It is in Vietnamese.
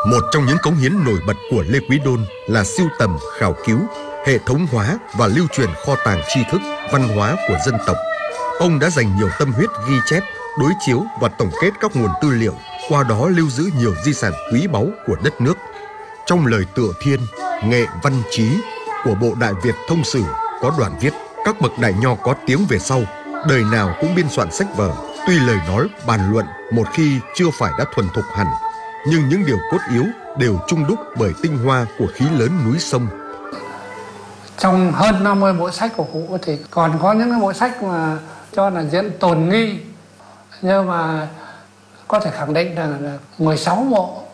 Một trong những cống hiến nổi bật của Lê Quý Đôn là sưu tầm, khảo cứu, hệ thống hóa và lưu truyền kho tàng tri thức, văn hóa của dân tộc. Ông đã dành nhiều tâm huyết ghi chép, đối chiếu và tổng kết các nguồn tư liệu, qua đó lưu giữ nhiều di sản quý báu của đất nước. Trong lời tựa thiên, nghệ văn chí của Bộ Đại Việt Thông Sử có đoạn viết: các bậc đại nho có tiếng về sau, đời nào cũng biên soạn sách vở, tuy lời nói bàn luận một khi chưa phải đã thuần thục hẳn, nhưng những điều cốt yếu đều chung đúc bởi tinh hoa của khí lớn núi sông. Trong hơn 50 bộ sách của cụ thì còn có những cái bộ sách mà cho là diện tồn nghi, nhưng mà có thể khẳng định là 16 bộ